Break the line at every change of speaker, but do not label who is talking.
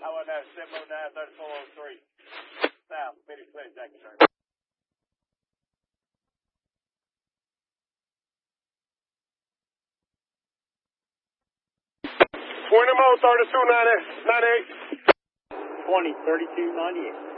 How about that? 709-3403. South, Phoenix Place, Jackson.
20 more, 3298.
20, 32, 98.